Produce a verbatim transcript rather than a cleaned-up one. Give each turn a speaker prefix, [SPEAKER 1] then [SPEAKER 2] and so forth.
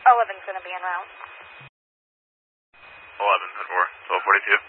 [SPEAKER 1] eleven's going to be en route.
[SPEAKER 2] eleven, ten four, twelve forty-two.